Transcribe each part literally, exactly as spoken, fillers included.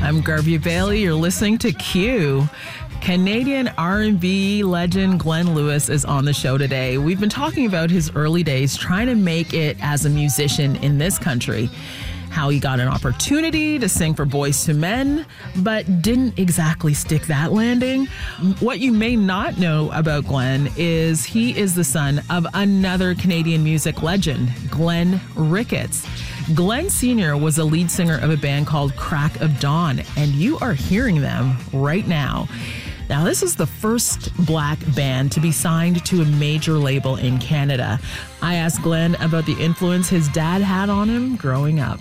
I'm Garvey Bailey. You're listening to Q. Canadian R and B legend Glenn Lewis is on the show today. We've been talking about his early days trying to make it as a musician in this country. How he got an opportunity to sing for Boyz two Men, but didn't exactly stick that landing. What you may not know about Glenn is he is the son of another Canadian music legend, Glenn Ricketts. Glenn Senior was a lead singer of a band called Crack of Dawn, and you are hearing them right now. Now, this is the first Black band to be signed to a major label in Canada. I asked Glenn about the influence his dad had on him growing up.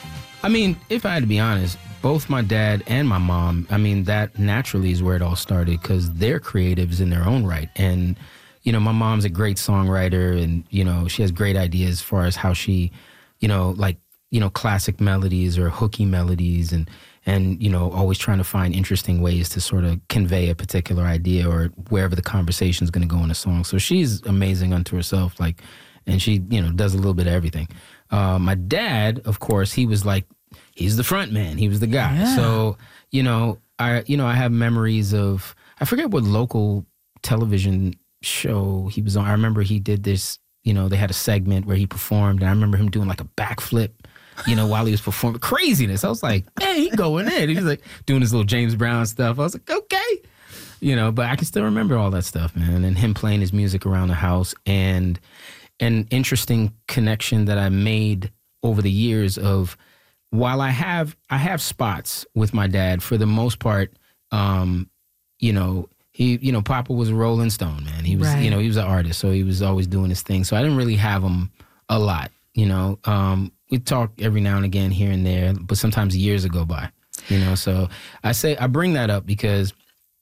I mean, if I had to be honest, both my dad and my mom, I mean, that naturally is where it all started because they're creatives in their own right. And, you know, my mom's a great songwriter and, you know, she has great ideas as far as how she, you know, like, you know, classic melodies or hooky melodies and, and, you know, always trying to find interesting ways to sort of convey a particular idea or wherever the conversation is going to go in a song. So she's amazing unto herself, like, and she, you know, does a little bit of everything. Uh, my dad, of course, he was like, he's the front man. He was the guy. Yeah. So, you know, I, you know, I have memories of, I forget what local television show he was on. I remember he did this, you know, they had a segment where he performed and I remember him doing like a backflip, you know, while he was performing. Craziness. I was like, man, he going in. He was like doing his little James Brown stuff. I was like, okay. You know, but I can still remember all that stuff, man. And him playing his music around the house and an interesting connection that I made over the years of while I have I have spots with my dad, for the most part, um, you know, he you know, Papa was a Rolling Stone, man. He was Right. you know, he was an artist, so he was always doing his thing. So I didn't really have him a lot, you know. Um, we talk every now and again here and there, but sometimes years go by, you know. So I say I bring that up because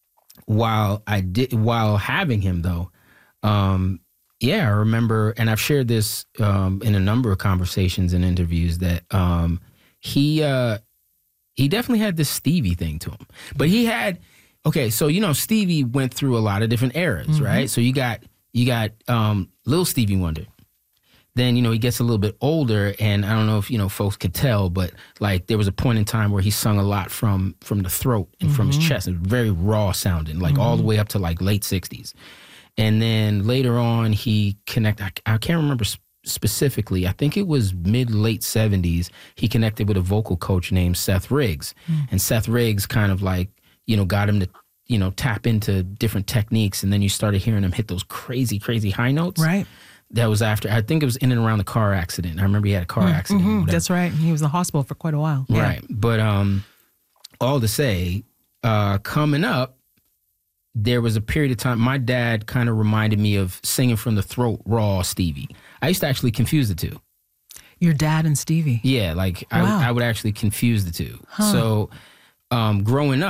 while I did while having him though, um, yeah, I remember, and I've shared this um, in a number of conversations and interviews that um, he uh, he definitely had this Stevie thing to him. But he had, okay, so you know Stevie went through a lot of different eras, mm-hmm. right? So you got you got um, Lil Stevie Wonder. Then you know he gets a little bit older, and I don't know if you know folks could tell, but like there was a point in time where he sung a lot from from the throat and mm-hmm. from his chest. It was very raw sounding, like mm-hmm. all the way up to like late sixties. And then later on, he connected, I, I can't remember sp- specifically, I think it was mid-late seventies, he connected with a vocal coach named Seth Riggs. Mm. And Seth Riggs kind of like, you know, got him to, you know, tap into different techniques. And then you started hearing him hit those crazy, crazy high notes. Right. That was after, I think it was in and around the car accident. I remember he had a car mm, accident. Mm-hmm. That's right. He was in the hospital for quite a while. Right. Yeah. But um, all to say, uh, coming up, there was a period of time, my dad kind of reminded me of singing from the throat, raw Stevie. I used to actually confuse the two. Your dad and Stevie? Yeah, like wow. I, I would actually confuse the two. Huh. So um, growing up,